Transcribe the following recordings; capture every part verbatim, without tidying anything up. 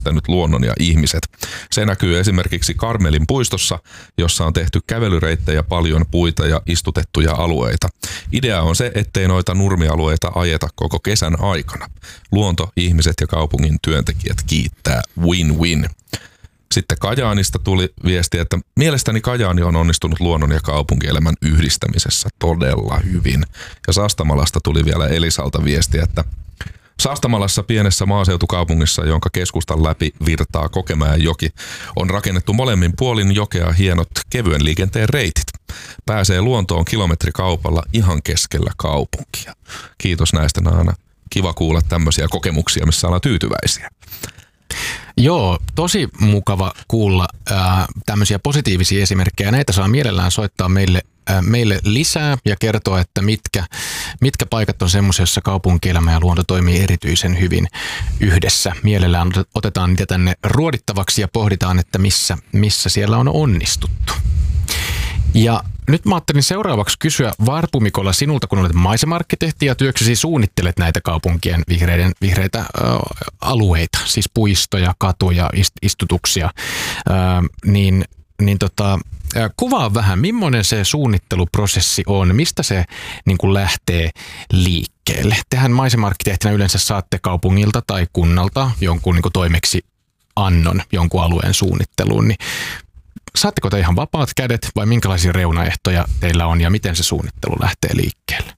yhdistänyt luonnon ja ihmiset. Se näkyy esimerkiksi Karmelin puistossa, jossa on tehty kävelyreittejä, paljon puita ja istutettuja alueita. Idea on se, ettei noita nurmialueita ajeta koko kesän aikana. Luonto, ihmiset ja kaupungin työntekijät kiittää. Win-win. Sitten Kajaanista tuli viesti, että mielestäni Kajaani on onnistunut luonnon ja kaupunkielämän yhdistämisessä todella hyvin. Ja Sastamalasta tuli vielä Elisalta viesti, että Sastamalassa pienessä maaseutukaupungissa, jonka keskustan läpi virtaa Kokemäenjoki, on rakennettu molemmin puolin jokea hienot kevyen liikenteen reitit. Pääsee luontoon kilometrikaupalla ihan keskellä kaupunkia. Kiitos näistä, Naana. Kiva kuulla tämmöisiä kokemuksia, missä ollaan tyytyväisiä. Joo, tosi mukava kuulla ää, tämmöisiä positiivisia esimerkkejä. Näitä saa mielellään soittaa meille, ää, meille lisää ja kertoa, että mitkä, mitkä paikat on semmoisia, joissa kaupunkielämä ja luonto toimii erityisen hyvin yhdessä. Mielellään otetaan niitä tänne ruodittavaksi ja pohditaan, että missä, missä siellä on onnistuttu. Ja nyt mä ajattelin seuraavaksi kysyä Varpu Mikola sinulta, kun olet maisema-arkkitehti ja työksesi suunnittelet näitä kaupunkien vihreiden, vihreitä ä, alueita, siis puistoja, katuja, ist, istutuksia, ä, niin, niin tota, ä, kuvaa vähän, millainen se suunnitteluprosessi on, mistä se niin kuin lähtee liikkeelle. Tehän maisema-arkkitehtinä yleensä saatte kaupungilta tai kunnalta jonkun niin kuin toimeksi annon jonkun alueen suunnitteluun, niin saatteko te ihan vapaat kädet vai minkälaisia reunaehtoja teillä on ja miten se suunnittelu lähtee liikkeelle?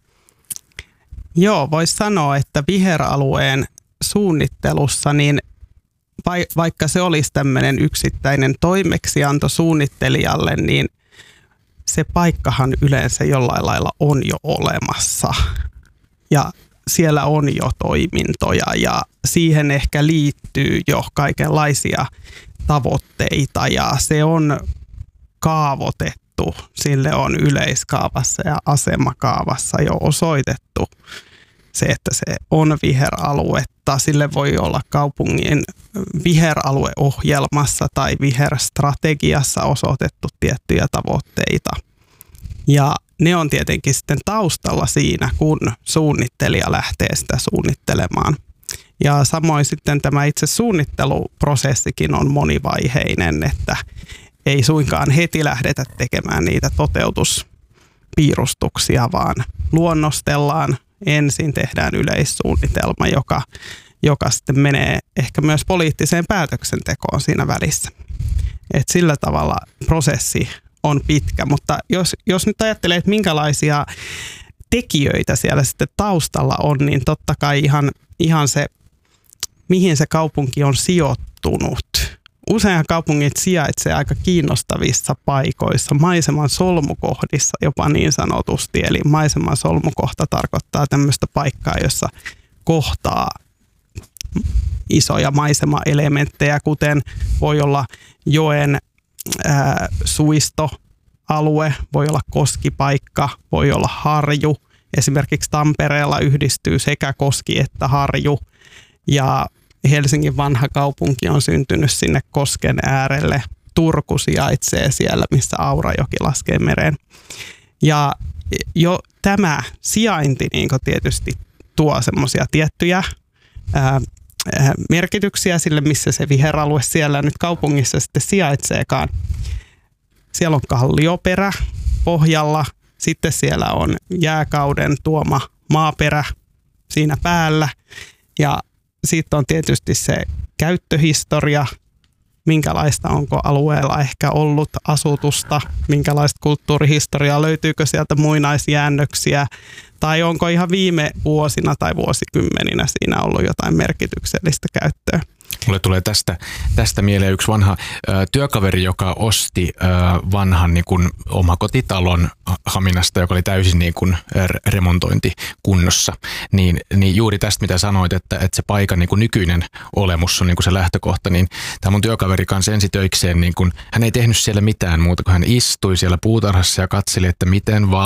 Joo, voisi sanoa, että viheralueen suunnittelussa, niin vaikka se olisi tämmöinen yksittäinen toimeksianto suunnittelijalle, niin se paikkahan yleensä jollain lailla on jo olemassa. Ja siellä on jo toimintoja ja siihen ehkä liittyy jo kaikenlaisia tavoitteita ja se on kaavoitettu, sille on yleiskaavassa ja asemakaavassa jo osoitettu se, että se on viheraluetta. Sille voi olla kaupungin viheralueohjelmassa tai viherstrategiassa osoitettu tiettyjä tavoitteita. Ja ne on tietenkin sitten taustalla siinä, kun suunnittelija lähtee sitä suunnittelemaan. Ja samoin sitten tämä itse suunnitteluprosessikin on monivaiheinen, että ei suinkaan heti lähdetä tekemään niitä toteutuspiirustuksia, vaan luonnostellaan ensin, tehdään yleissuunnitelma, joka, joka sitten menee ehkä myös poliittiseen päätöksentekoon siinä välissä. Et sillä tavalla prosessi on pitkä, mutta jos, jos nyt ajattelee, että minkälaisia tekijöitä siellä sitten taustalla on, niin totta kai ihan, ihan se, mihin se kaupunki on sijoittunut. Useinhan kaupungit sijaitsee aika kiinnostavissa paikoissa, maiseman solmukohdissa jopa niin sanotusti. Eli maiseman solmukohta tarkoittaa tämmöistä paikkaa, jossa kohtaa isoja maisemaelementtejä, kuten voi olla joen ää, suistoalue, voi olla koskipaikka, voi olla harju. Esimerkiksi Tampereella yhdistyy sekä koski että harju. Ja Helsingin vanha kaupunki on syntynyt sinne kosken äärelle. Turku sijaitsee siellä, missä Aurajoki laskee mereen. Ja jo tämä sijainti niin tietysti tuo semmoisia tiettyjä ää, merkityksiä sille, missä se viheralue siellä nyt kaupungissa sitten sijaitseekaan. Siellä on kallioperä pohjalla, sitten siellä on jääkauden tuoma maaperä siinä päällä ja sitten on tietysti se käyttöhistoria, minkälaista onko alueella ehkä ollut asutusta, minkälaista kulttuurihistoriaa, löytyykö sieltä muinaisjäännöksiä tai onko ihan viime vuosina tai vuosikymmeninä siinä ollut jotain merkityksellistä käyttöä. Mulle tulee tästä, tästä mieleen yksi vanha ö, työkaveri, joka osti ö, vanhan niin kuin, omakotitalon Haminasta, joka oli täysin niin kuin, remontointikunnossa. Niin, niin juuri tästä, mitä sanoit, että, että se paikan niin kuin, nykyinen olemus on niin kuin se lähtökohta, niin tämä mun työkaveri kanssa ensitöikseen, niin kuin, hän ei tehnyt siellä mitään muuta, kun hän istui siellä puutarhassa ja katseli, että miten valo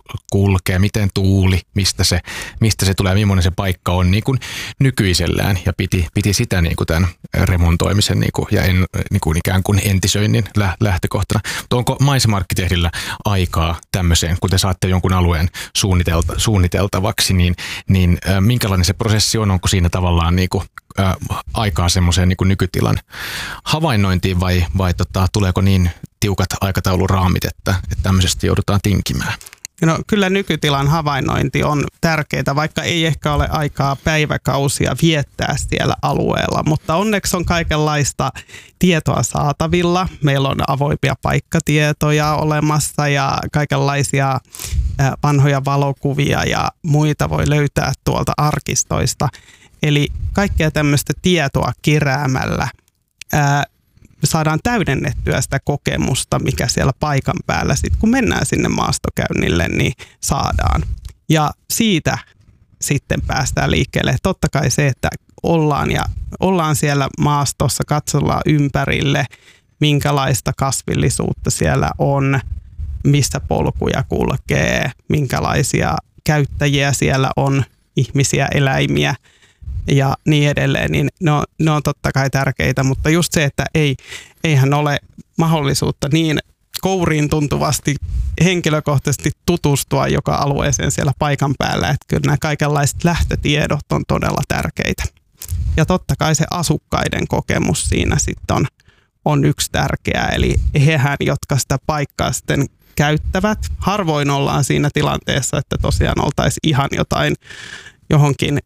kulkee, miten tuuli, mistä se, mistä se tulee, millainen se paikka on niin kuin nykyisellään. Ja piti, piti sitä niin kuin tämän remontoimisen niin kuin, ja en, niin kuin ikään kuin entisöinnin lähtökohtana. Mutta onko maisema-arkkitehdillä aikaa tämmöiseen, kun te saatte jonkun alueen suunnitelta, suunniteltavaksi, niin, niin äh, minkälainen se prosessi on? Onko siinä tavallaan niin kuin, äh, aikaa semmoiseen niin kuin nykytilan havainnointiin vai, vai tota, tuleeko niin tiukat aikatauluraamit, että, että tämmöisestä joudutaan tinkimään? No, kyllä nykytilan havainnointi on tärkeää, vaikka ei ehkä ole aikaa päiväkausia viettää siellä alueella, mutta onneksi on kaikenlaista tietoa saatavilla. Meillä on avoimia paikkatietoja olemassa ja kaikenlaisia vanhoja valokuvia ja muita voi löytää tuolta arkistoista. Eli kaikkea tämmöistä tietoa keräämällä ää, saadaan täydennettyä sitä kokemusta, mikä siellä paikan päällä sitten, kun mennään sinne maastokäynnille, niin saadaan. Ja siitä sitten päästään liikkeelle. Totta kai se, että ollaan, ja, ollaan siellä maastossa, katsellaan ympärille, minkälaista kasvillisuutta siellä on, missä polkuja kulkee, minkälaisia käyttäjiä siellä on, ihmisiä, eläimiä ja niin edelleen, niin ne on, ne on totta kai tärkeitä, mutta just se, että ei, eihän ole mahdollisuutta niin kouriin tuntuvasti henkilökohtaisesti tutustua joka alueeseen siellä paikan päällä, että kyllä nämä kaikenlaiset lähtötiedot on todella tärkeitä. Ja totta kai se asukkaiden kokemus siinä sitten on, on yksi tärkeä, eli hehän, jotka sitä paikkaa sitten käyttävät. Harvoin ollaan siinä tilanteessa, että tosiaan oltaisiin ihan jotain johonkin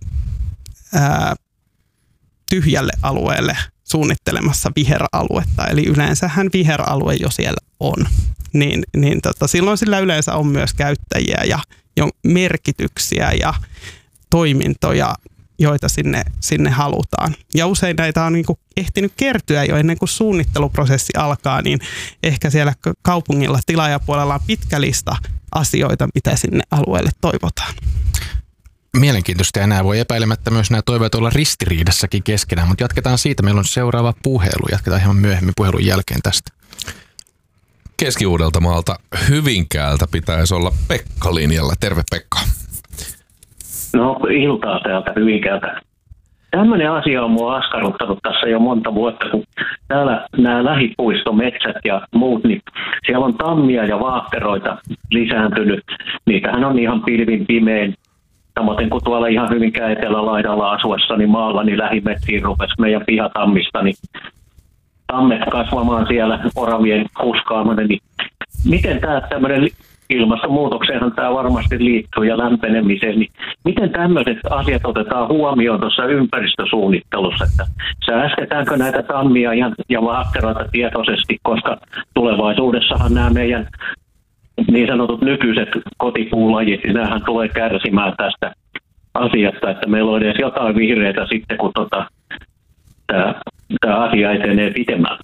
ää, tyhjälle alueelle suunnittelemassa viheraluetta. Eli yleensähän viheralue jo siellä on. Niin, niin tota, silloin sillä yleensä on myös käyttäjiä ja jo merkityksiä ja toimintoja, joita sinne, sinne halutaan. Ja usein näitä on niin kuin ehtinyt kertyä jo ennen kuin suunnitteluprosessi alkaa, niin ehkä siellä kaupungilla tilaajapuolella on pitkä lista asioita, mitä sinne alueelle toivotaan. Mielenkiintoista, ja nämä voi epäilemättä myös nämä toiveet olla ristiriidassakin keskenään, mutta jatketaan siitä. Meillä on seuraava puhelu. Jatketaan hieman myöhemmin puhelun jälkeen tästä. Keski-Uudeltamaalta Hyvinkäältä pitäisi olla Pekka linjalla. Terve Pekka. No iltaa täältä Hyvinkäältä. Tämmöinen asia on mua askarruttanut tässä jo monta vuotta, kun täällä nämä lähipuistometsät ja muut, niin siellä on tammia ja vaahtoroita lisääntynyt. Niitähän on ihan pilvin pimein. Samoin kuin tuolla ihan Hyvinkään etelälaidalla asuessani maalla, niin lähimetsiin rupesi meidän pihatammista, niin tammet kasvamaan siellä oravien kuskaamana. Niin miten tämä tämmöinen ilmastonmuutokseenhan tämä varmasti liittyy ja lämpenemiseen, niin miten tämmöiset asiat otetaan huomioon tuossa ympäristösuunnittelussa, että säästetäänkö näitä tammia ja, ja vaahtoroita tietoisesti, koska tulevaisuudessahan nämä meidän niin sanotut nykyiset kotipuulajit, niin näähän tulee kärsimään tästä asiasta, että meillä on edes jotain vihreitä sitten, kun tota, tämä asia etenee pitemmällä.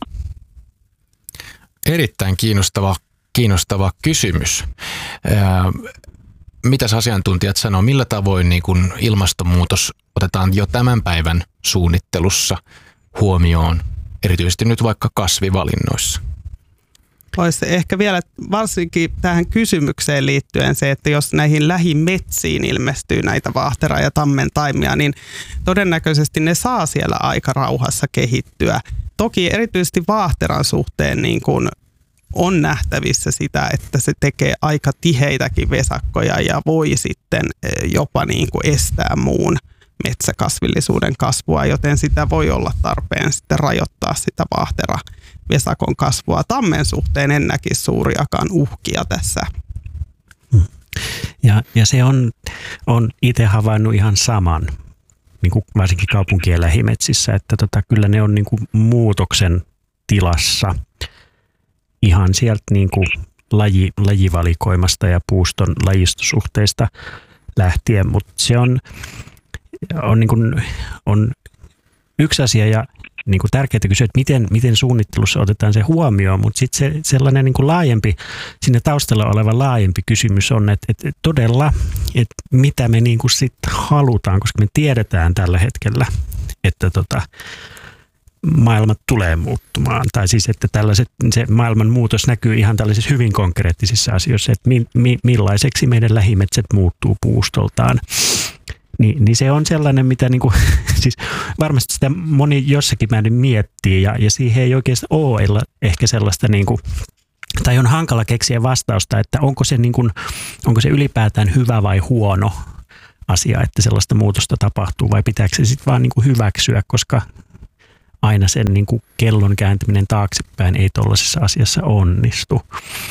Erittäin kiinnostava, kiinnostava kysymys. Ää, mitäs asiantuntijat sanoo, millä tavoin niin kun ilmastonmuutos otetaan jo tämän päivän suunnittelussa huomioon, erityisesti nyt vaikka kasvivalinnoissa? Olisi ehkä vielä varsinkin tähän kysymykseen liittyen se, että jos näihin lähimetsiin ilmestyy näitä vaahtera- ja tammen taimia, niin todennäköisesti ne saa siellä aika rauhassa kehittyä. Toki erityisesti vaahteran suhteen niin kuin on nähtävissä sitä, että se tekee aika tiheitäkin vesakkoja ja voi sitten jopa niin kuin estää muun metsäkasvillisuuden kasvua, joten sitä voi olla tarpeen sitten rajoittaa sitä vaahtera vesakon kasvua. Tammen suhteen en näkisi suuriakaan uhkia tässä. Ja, ja se on, on itse havainnut ihan saman, niin kuin varsinkin kaupunkien lähimetsissä, että tota, kyllä ne on niin kuin muutoksen tilassa ihan sieltä niin kuin laji, lajivalikoimasta ja puuston lajistosuhteista lähtien, mutta se on, on, niin kuin, on yksi asia ja niin kuin tärkeää kysyä, että miten, miten suunnittelussa otetaan se huomioon, mutta sitten se, sellainen niin kuin laajempi, sinne taustalla oleva laajempi kysymys on, että, että todella, että mitä me niin kuin sit halutaan, koska me tiedetään tällä hetkellä, että tota, maailma tulee muuttumaan. Tai siis, että tällaiset, se maailman muutos näkyy ihan tällaisissa hyvin konkreettisissa asioissa, että mi, mi, millaiseksi meidän lähimetsät muuttuu puustoltaan. Ni, niin se on sellainen, mitä niinku, siis varmasti sitä moni jossakin määrin miettii ja, ja siihen ei oikeastaan ole ehkä sellaista niinku, tai on hankala keksiä vastausta, että onko se, niin kuin, onko se ylipäätään hyvä vai huono asia, että sellaista muutosta tapahtuu vai pitääkö se sitten vaan niin kuin hyväksyä, koska aina sen niin kuin kellon kääntäminen taaksepäin ei tuollaisessa asiassa onnistu.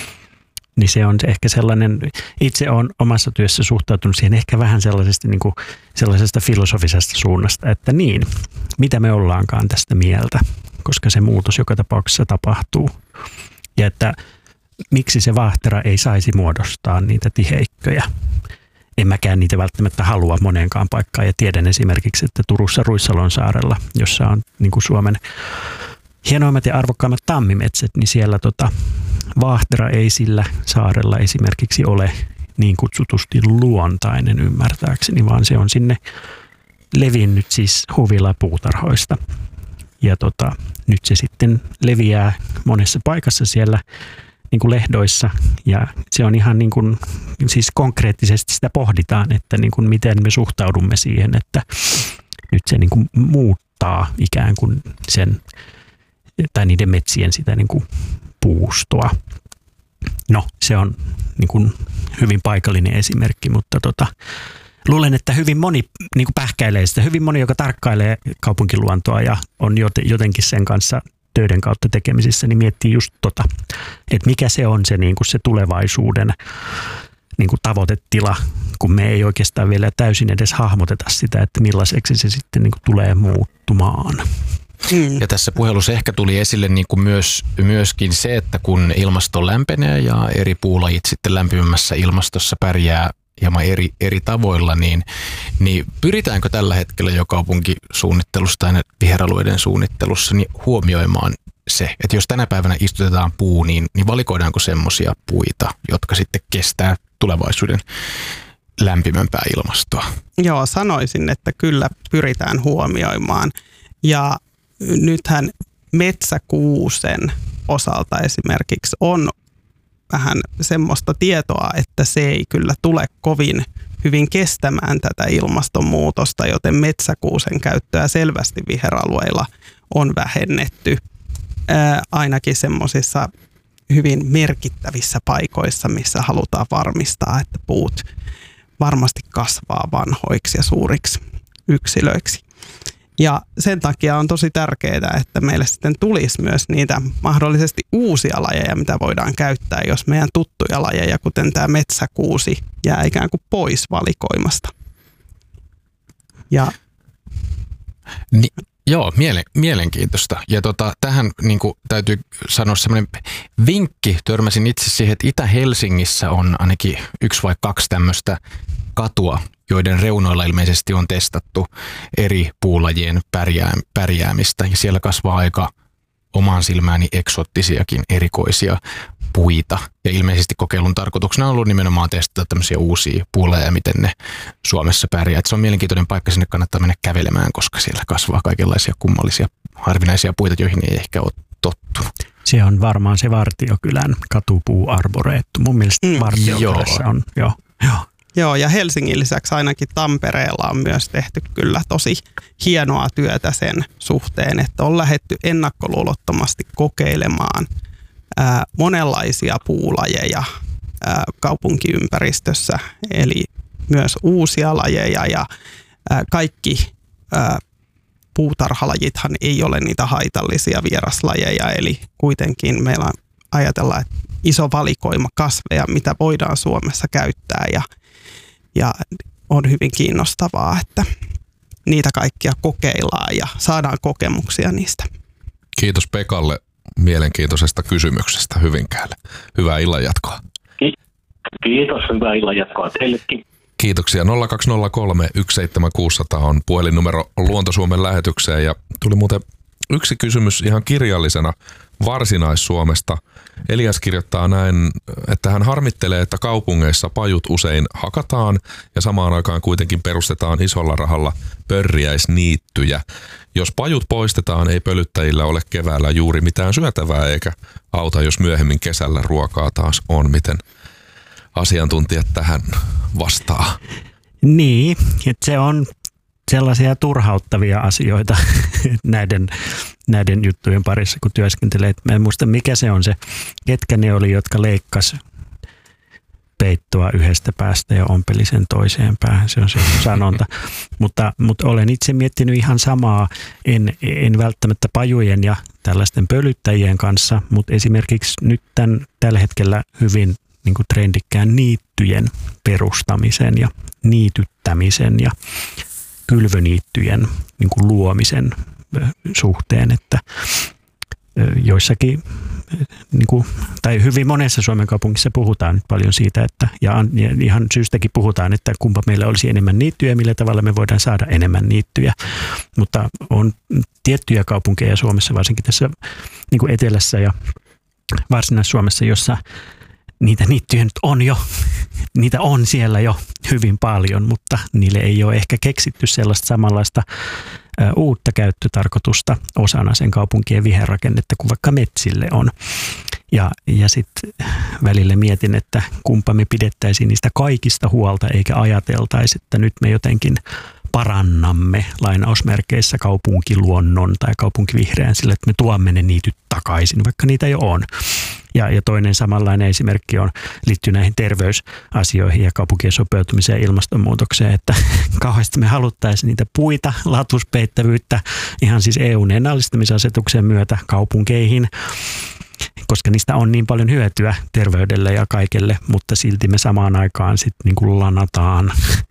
Niin se on ehkä sellainen, itse olen omassa työssä suhtautunut siihen ehkä vähän sellaisesta, niin kuin, sellaisesta filosofisesta suunnasta, että niin, mitä me ollaankaan tästä mieltä, koska se muutos joka tapauksessa tapahtuu. Ja että miksi se vaahtera ei saisi muodostaa niitä tiheikköjä. En mäkään niitä välttämättä halua moneenkaan paikkaan. Ja tiedän esimerkiksi, että Turussa Ruissalon saarella, jossa on niin kuin Suomen hienoimmat ja arvokkaimmat tammimetsät, niin siellä tota, vaahtera ei sillä saarella esimerkiksi ole niin kutsutusti luontainen ymmärtääkseni, vaan se on sinne levinnyt siis huvilapuutarhoista. Ja tota, nyt se sitten leviää monessa paikassa siellä niin kuin lehdoissa ja se on ihan niin kuin, siis konkreettisesti sitä pohditaan, että niin kuin miten me suhtaudumme siihen, että nyt se niin kuin muuttaa ikään kuin sen tai niiden metsien sitä niin kuin puustoa. No se on niin kuin hyvin paikallinen esimerkki, mutta tota, luulen, että hyvin moni niin kuin pähkäilee sitä, hyvin moni, joka tarkkailee kaupunkiluontoa ja on jotenkin sen kanssa töiden kautta tekemisissä, niin miettii just tota, että mikä se on se, niin kuin se tulevaisuuden niin kuin tavoitetila, kun me ei oikeastaan vielä täysin edes hahmoteta sitä, että millaiseksi se sitten niin kuin tulee muuttumaan. Mm. Ja tässä puhelussa ehkä tuli esille niin kuin myös, myöskin se, että kun ilmasto lämpenee ja eri puulajit sitten lämpimämmässä ilmastossa pärjää hieman eri, eri tavoilla, niin, niin pyritäänkö tällä hetkellä jo kaupunkisuunnittelussa tai viheralueiden suunnittelussa niin huomioimaan se, että jos tänä päivänä istutetaan puu, niin, niin valikoidaanko semmoisia puita, jotka sitten kestää tulevaisuuden lämpimämpää ilmastoa? Joo, sanoisin, että kyllä pyritään huomioimaan. Ja nythän metsäkuusen osalta esimerkiksi on vähän semmoista tietoa, että se ei kyllä tule kovin hyvin kestämään tätä ilmastonmuutosta, joten metsäkuusen käyttöä selvästi viheralueilla on vähennetty ää, ainakin semmoisissa hyvin merkittävissä paikoissa, missä halutaan varmistaa, että puut varmasti kasvaa vanhoiksi ja suuriksi yksilöiksi. Ja sen takia on tosi tärkeää, että meille sitten tulisi myös niitä mahdollisesti uusia lajeja, mitä voidaan käyttää, jos meidän tuttuja lajeja, kuten tämä metsäkuusi, jää ikään kuin pois valikoimasta. Ja Ni, joo, miele, mielenkiintoista. Ja tota, tähän niin kuin, täytyy sanoa semmoinen vinkki. Törmäsin itse siihen, että Itä-Helsingissä on ainakin yksi vai kaksi tämmöistä katua, joiden reunoilla ilmeisesti on testattu eri puulajien pärjää, pärjäämistä. Ja siellä kasvaa aika omaan silmääni eksoottisiakin erikoisia puita. Ja ilmeisesti kokeilun tarkoituksena on ollut nimenomaan testata tämmöisiä uusia puulajeja, miten ne Suomessa pärjää. Et se on mielenkiintoinen paikka, sinne kannattaa mennä kävelemään, koska siellä kasvaa kaikenlaisia kummallisia, harvinaisia puita, joihin ei ehkä ole tottunut. Se on varmaan se Vartiokylän katupuu arboreettu. Mun mielestä mm. Vartiokylässä on, joo. joo. Joo, ja Helsingin lisäksi ainakin Tampereella on myös tehty kyllä tosi hienoa työtä sen suhteen, että on lähdetty ennakkoluulottomasti kokeilemaan ää, monenlaisia puulajeja ää, kaupunkiympäristössä, eli myös uusia lajeja ja ää, kaikki ää, puutarhalajithan ei ole niitä haitallisia vieraslajeja, eli kuitenkin meillä ajatellaan, että iso valikoima kasveja, mitä voidaan Suomessa käyttää ja Ja on hyvin kiinnostavaa, että niitä kaikkia kokeillaan ja saadaan kokemuksia niistä. Kiitos Pekalle mielenkiintoisesta kysymyksestä Hyvinkäälle. Hyvää illanjatkoa. Kiitos, hyvää illanjatkoa teillekin. Kiitoksia. nolla kaksi nolla kolme yksi seitsemän kuusi nolla nolla on puhelinnumero Luonto Suomen lähetykseen ja tuli muuten yksi kysymys ihan kirjallisena Varsinais-Suomesta. Elias kirjoittaa näin, että hän harmittelee, että kaupungeissa pajut usein hakataan ja samaan aikaan kuitenkin perustetaan isolla rahalla pörriäisniittyjä. Jos pajut poistetaan, ei pölyttäjillä ole keväällä juuri mitään syötävää eikä auta, jos myöhemmin kesällä ruokaa taas on. Miten asiantuntijat tähän vastaa? Niin, että se on sellaisia turhauttavia asioita näiden, näiden juttujen parissa, kun työskentelee. Mä en muista, mikä se on se, ketkä ne oli, jotka leikkas peittoa yhdestä päästä ja ompeli sen toiseen päähän. Se on se sanonta. mutta, mutta olen itse miettinyt ihan samaa, en, en välttämättä pajujen ja tällaisten pölyttäjien kanssa, mutta esimerkiksi nyt tämän, tällä hetkellä hyvin niin kuin trendikkään niittyjen perustamisen ja niityttämisen ja kylvöniittyjen niin kuin luomisen suhteen, että joissakin, niin kuin, tai hyvin monessa Suomen kaupungissa puhutaan nyt paljon siitä, että, ja ihan syystäkin puhutaan, että kumpa meillä olisi enemmän niittyjä, millä tavalla me voidaan saada enemmän niittyjä, mutta on tiettyjä kaupunkeja Suomessa, varsinkin tässä niin kuin etelässä ja Varsinais-Suomessa, jossa niitä niittyjä nyt on jo, niitä on siellä jo hyvin paljon, mutta niille ei ole ehkä keksitty sellaista samanlaista ä, uutta käyttötarkoitusta osana sen kaupunkien viherrakennetta kuin vaikka metsille on. Ja, ja sitten välillä mietin, että kumpa me pidettäisiin niistä kaikista huolta eikä ajateltaisi, että nyt me jotenkin parannamme lainausmerkeissä kaupunkiluonnon tai kaupunkivihreän sillä, että me tuomme ne niityt takaisin, vaikka niitä jo on. Ja, ja toinen samanlainen esimerkki on, liittyy näihin terveysasioihin ja kaupunkien sopeutumiseen ja ilmastonmuutokseen, että kauheasti me haluttaisiin niitä puita, latuspeittävyyttä ihan siis E U:n ennallistamisasetuksen myötä kaupunkeihin, koska niistä on niin paljon hyötyä terveydelle ja kaikelle, mutta silti me samaan aikaan sitten niin kuin lanataan.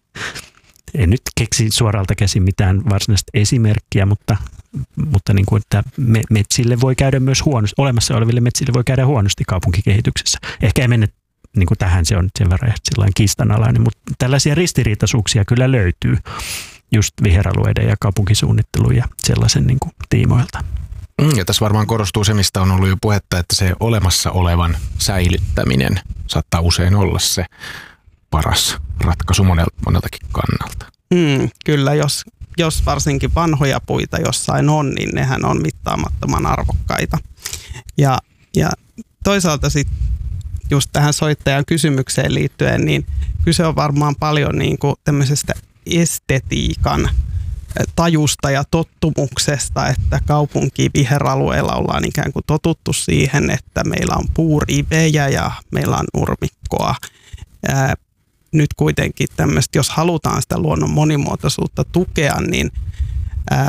En nyt keksi suoralta käsin mitään varsinaista esimerkkiä, mutta, mutta niin kuin, että metsille voi käydä myös huonosti, olemassa oleville metsille voi käydä huonosti kaupunkikehityksessä. Ehkä ei mennä niin kuin tähän, se on sen verran sellainen kiistanalainen, mutta tällaisia ristiriitaisuuksia kyllä löytyy just viheralueiden ja kaupunkisuunnittelun ja sellaisen niin kuin tiimoilta. Ja tässä varmaan korostuu se, mistä on ollut jo puhetta, että se olemassa olevan säilyttäminen saattaa usein olla se paras ratkaisu moneltakin kannalta. Mm, kyllä, jos, jos varsinkin vanhoja puita jossain on, niin nehän on mittaamattoman arvokkaita. Ja, ja toisaalta sitten just tähän soittajan kysymykseen liittyen, niin kyse on varmaan paljon niin kuin tämmöisestä estetiikan tajusta ja tottumuksesta, että kaupunki viheralueilla ollaan ikään kuin totuttu siihen, että meillä on puurivejä ja meillä on nurmikkoa. Ää, nyt kuitenkin tämmöistä, jos halutaan sitä luonnon monimuotoisuutta tukea, niin ää,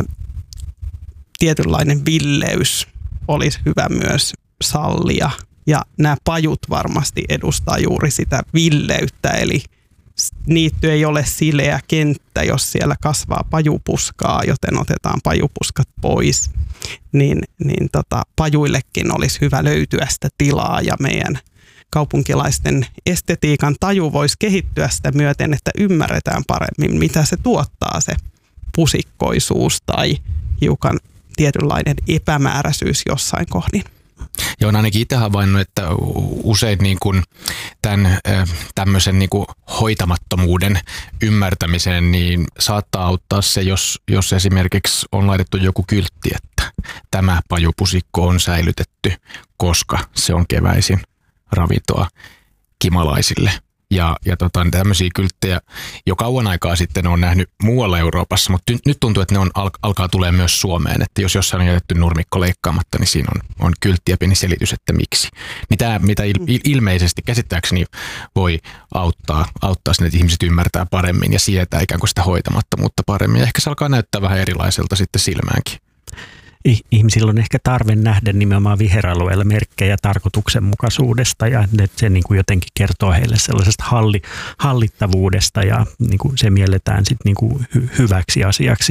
tietynlainen villeys olisi hyvä myös sallia. Ja nämä pajut varmasti edustaa juuri sitä villeyttä, eli niitty ei ole sileä kenttä, jos siellä kasvaa pajupuskaa, joten otetaan pajupuskat pois. Niin, niin tota, pajuillekin olisi hyvä löytyä sitä tilaa ja meidän kaupunkilaisten estetiikan taju voisi kehittyä sitä myöten, että ymmärretään paremmin, mitä se tuottaa se pusikkoisuus tai hiukan tietynlainen epämääräisyys jossain kohdin. Ja on ainakin itse havainnut, että usein niin kuin tämän tämmöisen niin kuin hoitamattomuuden ymmärtämiseen niin saattaa auttaa se, jos, jos esimerkiksi on laitettu joku kyltti, että tämä pajupusikko on säilytetty, koska se on keväisin ravintoa kimalaisille. Ja, ja tota, tämmöisiä kylttejä jo kauan aikaa sitten on nähnyt muualla Euroopassa, mutta nyt tuntuu, että ne on, alkaa tulee myös Suomeen. Että jos jossain on jätetty nurmikko leikkaamatta, niin siinä on, on kyltti ja pieni selitys, että miksi. Mitä, mitä il, ilmeisesti käsittääkseni voi auttaa, auttaa sinne, että ihmiset ymmärtää paremmin ja sietää ikään kuin sitä hoitamattomuutta paremmin. Ja ehkä se alkaa näyttää vähän erilaiselta sitten silmäänkin. Ihmisillä on ehkä tarve nähdä nimenomaan viheralueella merkkejä tarkoituksenmukaisuudesta ja se niin kuin jotenkin kertoo heille sellaisesta halli, hallittavuudesta ja niin kuin se mielletään sit niin kuin hy, hyväksi asiaksi.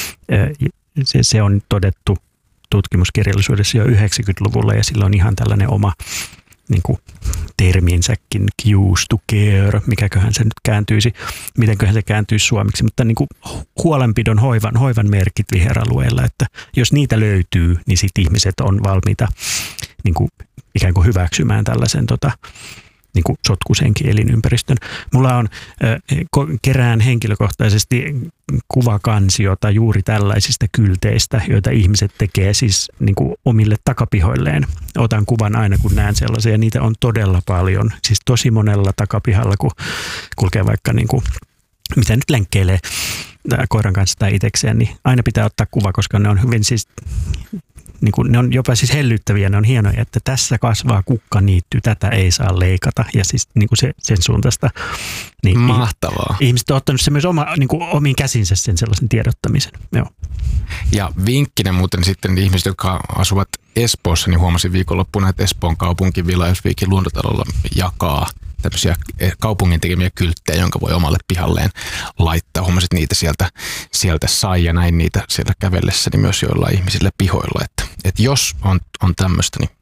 Se, se on todettu tutkimuskirjallisuudessa jo yhdeksänkymmentäluvulla ja sillä on ihan tällainen oma niin kuin terminsäkin, cues to care, mikäköhän se nyt kääntyisi, mitenköhän se kääntyisi suomeksi, mutta niin kuin huolenpidon hoivan, hoivan merkit viheralueella, että jos niitä löytyy, niin sitten ihmiset on valmiita niin kuin ikään kuin hyväksymään tällaisen tota, niin kuin sotkuisenkin elinympäristön. Mulla on äh, kerään henkilökohtaisesti kuvakansiota juuri tällaisista kylteistä, joita ihmiset tekee siis niin kuin omille takapihoilleen. Otan kuvan aina, kun näen sellaisia, ja niitä on todella paljon. Siis tosi monella takapihalla, kun kulkee vaikka, niin kuin, mitä nyt lenkkeilee koiran kanssa tai itsekseen, niin aina pitää ottaa kuva, koska ne on hyvin siis... Niin kuin ne on jopa siis hellyttäviä, ne on hienoja, että tässä kasvaa kukkaniitty, tätä ei saa leikata ja siis niin kuin se, sen suuntaista. Niin mahtavaa. Ihmiset on ottanut se myös oma, niin kuin omiin käsinsä sen sellaisen tiedottamisen. Joo. Ja vinkkinä muuten sitten ihmiset, jotka asuvat Espoossa, niin huomasin viikonloppuna, että Espoon kaupunki Villa Ysviikin luontotalolla jakaa tämmöisiä kaupungin tekemiä kylttejä, jonka voi omalle pihalleen laittaa. Huomasit niitä sieltä, sieltä sai ja näin niitä sieltä kävellessäni myös joillain ihmisillä pihoilla. Että, että jos on, on tämmöistä, niin